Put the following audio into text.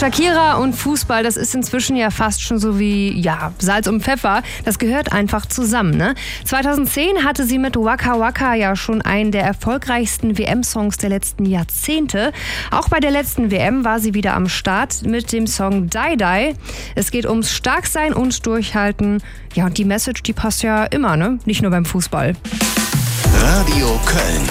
Shakira und Fußball, das ist inzwischen ja fast schon so wie Salz und Pfeffer. Das gehört einfach zusammen, ne? 2010 hatte sie mit Waka Waka ja schon einen der erfolgreichsten WM-Songs der letzten Jahrzehnte. Auch bei der letzten WM war sie wieder am Start mit dem Song Die Die. Es geht ums Starksein und Durchhalten. Ja, und die Message, die passt ja immer, ne? Nicht nur beim Fußball. Radio Köln.